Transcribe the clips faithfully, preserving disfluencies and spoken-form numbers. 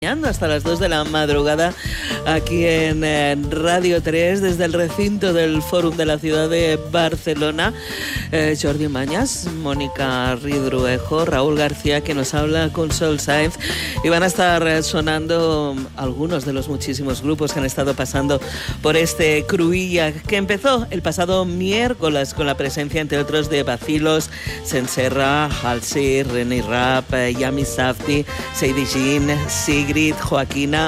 Hasta las dos de la madrugada aquí en, en Radio tres desde el recinto del Fòrum de la ciudad de Barcelona. eh, Jordi Mañas, Mónica Ridruejo, Raúl García, que nos habla con Sol Sáenz, y van a estar sonando algunos de los muchísimos grupos que han estado pasando por este Cruïlla, que empezó el pasado miércoles con la presencia, entre otros, de Bacilos, Senserra, Halsey, René Rapp, Yami Safdie, Sadie Jean, Sigrid, Joaquina.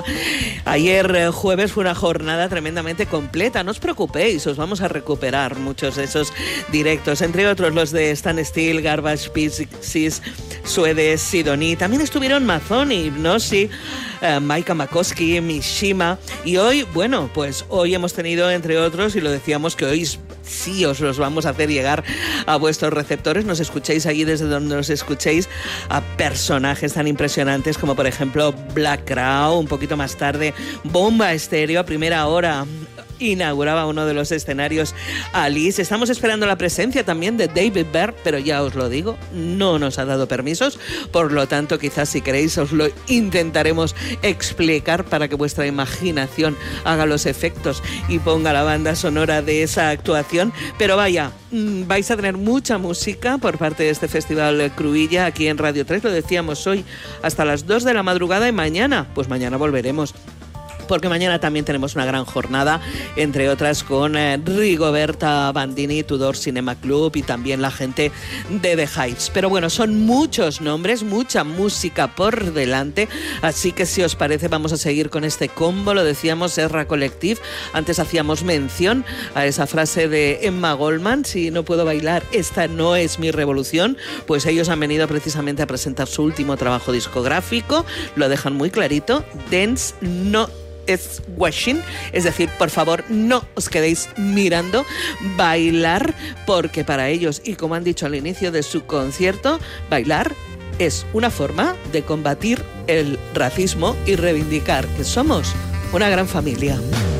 Ayer eh, jueves fue una jornada tremendamente completa. No os preocupéis, os vamos a recuperar muchos de esos directos, entre otros los de Stan Steel, Garbage Pixies, Suede, Sidonie. También estuvieron Mazzoni, Hipnosi, eh, Maika Makoski, Mishima. Y hoy, bueno, pues hoy hemos tenido, entre otros, y lo decíamos, que hoy sí os los vamos a hacer llegar a vuestros receptores. Nos escuchéis allí desde donde nos escuchéis, a personajes tan impresionantes como, por ejemplo, Black Crow. Un poquito más tarde, Bomba Estéreo, a primera hora inauguraba uno de los escenarios Alice. Estamos esperando la presencia también de David Byrne, pero ya os lo digo, no nos ha dado permisos, por lo tanto quizás, si queréis, os lo intentaremos explicar para que vuestra imaginación haga los efectos y ponga la banda sonora de esa actuación. Pero vaya, vais a tener mucha música por parte de este Festival Cruïlla aquí en Radio tres, lo decíamos hoy, hasta las dos de la madrugada, y mañana, pues mañana volveremos, porque mañana también tenemos una gran jornada, entre otras con eh, Rigoberta Bandini, Tudor Cinema Club, y también la gente de The Hives. Pero bueno, son muchos nombres, mucha música por delante, así que si os parece vamos a seguir con este combo. Lo decíamos, Serra Collective. Antes hacíamos mención a esa frase de Emma Goldman: si no puedo bailar, esta no es mi revolución. Pues ellos han venido precisamente a presentar su último trabajo discográfico. Lo dejan muy clarito: Dance no es washing, es decir, por favor, no os quedéis mirando, bailar, porque para ellos, y como han dicho al inicio de su concierto, bailar es una forma de combatir el racismo y reivindicar que somos una gran familia.